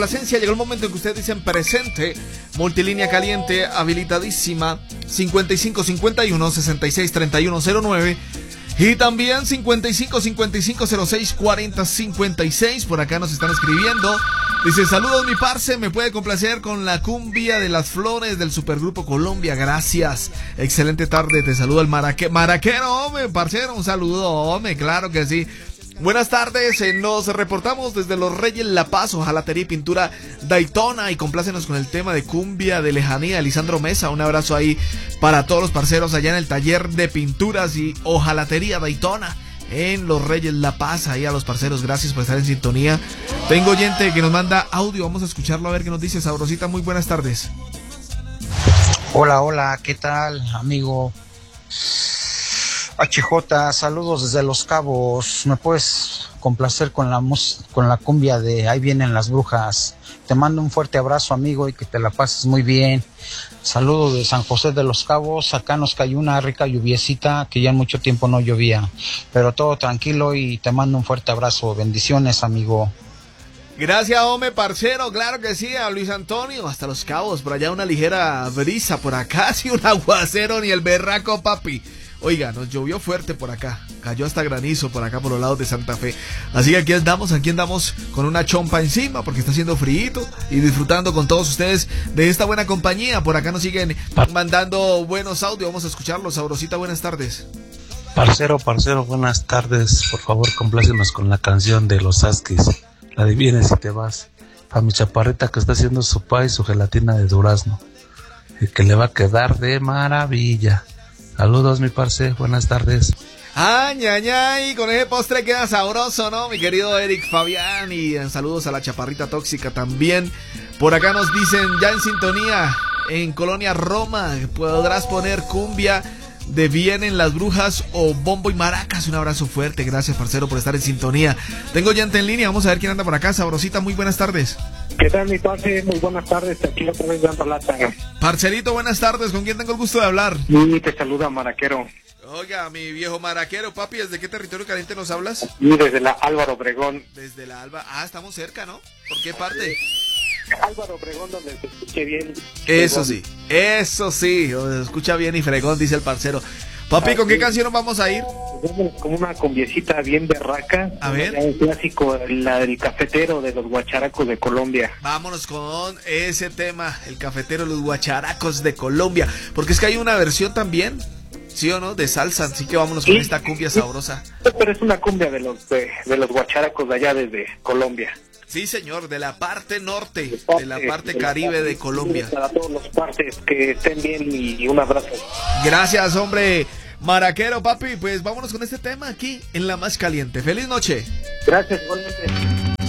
complacencia, llegó el momento en que ustedes dicen presente. Multilínea caliente habilitadísima 5551-663109 y también 5555064056. Por acá nos están escribiendo. Dice: saludos mi parce, me puede complacer con la cumbia de las flores del Supergrupo Colombia, gracias. Excelente tarde, te saludo el maraquero, hombre, parcero, un saludo, hombre, claro que sí. Buenas tardes, nos reportamos desde Los Reyes La Paz, hojalatería y pintura Daytona, y complácenos con el tema de cumbia de lejanía de Lisandro Mesa. Un abrazo ahí para todos los parceros allá en el taller de pinturas y hojalatería Daytona en Los Reyes La Paz. Ahí a los parceros, gracias por estar en sintonía. Tengo oyente que nos manda audio, vamos a escucharlo a ver qué nos dice. Sabrosita, muy buenas tardes. Hola, ¿qué tal, amigo? HJ, saludos desde Los Cabos. ¿Me puedes complacer con la cumbia de Ahí vienen las brujas? Te mando un fuerte abrazo, amigo, y que te la pases muy bien. Saludos de San José de Los Cabos. Acá nos cayó una rica lluviecita que ya en mucho tiempo no llovía, pero todo tranquilo, y te mando un fuerte abrazo. Bendiciones, amigo. Gracias, hombre, parcero, claro que sí, a Luis Antonio, hasta Los Cabos, por allá una ligera brisa, por acá sí un aguacero, ni el berraco, papi. Oiga, nos llovió fuerte por acá, cayó hasta granizo por acá por los lados de Santa Fe. Así que aquí andamos con una chompa encima porque está haciendo frío y disfrutando con todos ustedes de esta buena compañía. Por acá nos siguen mandando buenos audios, vamos a escucharlos. Sabrosita, buenas tardes. Parcero, buenas tardes. Por favor, complácenos con la canción de Los Asquis, la de Vienes y te vas. Para mi chaparrita que está haciendo su pay y su gelatina de durazno, y que le va a quedar de maravilla. Saludos, mi parce, buenas tardes. Ay, ay, ay, con ese postre queda sabroso, ¿no? Mi querido Eric Fabián, y saludos a la chaparrita tóxica también. Por acá nos dicen, ya en sintonía, en Colonia Roma, podrás poner cumbia de Vienen las Brujas o Bombo y Maracas. Un abrazo fuerte, gracias, parcero, por estar en sintonía. Tengo gente en línea, vamos a ver quién anda por acá. Sabrosita, muy buenas tardes. ¿Qué tal, mi parce? Muy buenas tardes, aquí otra vez dando lata. Parcerito, buenas tardes, ¿con quién tengo el gusto de hablar? Y te saluda Maraquero. Oiga, mi viejo maraquero, papi, ¿desde qué territorio caliente nos hablas? Y desde la Álvaro Obregón. Desde la Alba, estamos cerca, ¿no? ¿Por qué parte? Álvaro Obregón, donde se escuche bien. Eso sí, se escucha bien y fregón, dice el parcero. Papi, ¿con qué canción nos vamos a ir? Vamos con una cumbiecita bien berraca. A ver. Un clásico, la del cafetero de los guacharacos de Colombia. Vámonos con ese tema, el cafetero de los guacharacos de Colombia. Porque es que hay una versión también, ¿sí o no? De salsa, así que vámonos con esta cumbia sabrosa. Pero es una cumbia de los guacharacos de allá desde Colombia. Sí, señor, de la parte norte, de la parte caribe de Colombia. Para todos los partes, que estén bien y un abrazo. Gracias, hombre. Maraquero, papi, pues vámonos con este tema aquí en La Más Caliente. ¡Feliz noche! Gracias, igualmente.